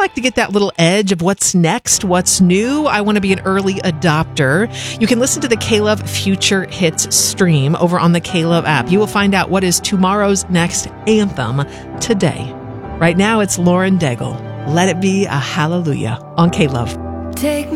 like to get that little edge of what's next, what's new. I want to be an early adopter. You can listen to the K-Love Future Hits stream over on the K-Love app. You will find out what is tomorrow's next anthem today. Right now, it's Lauren Daigle. Let It Be a Hallelujah on K-Love. Take